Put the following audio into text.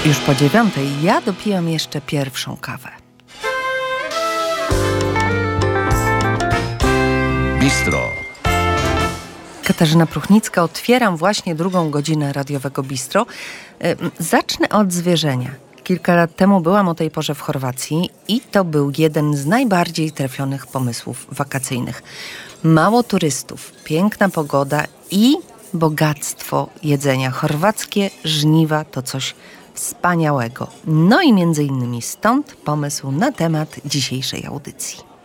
Już po 9:00 ja dopijam jeszcze pierwszą kawę. Bistro. Katarzyna Pruchnicka, otwieram właśnie drugą godzinę radiowego Bistro. Zacznę od zwierzenia. Kilka lat temu byłam o tej porze w Chorwacji i to był jeden z najbardziej trafionych pomysłów wakacyjnych. Mało turystów, piękna pogoda i bogactwo jedzenia. Chorwackie żniwa to coś wspaniałego. No i między innymi stąd pomysł na temat dzisiejszej audycji.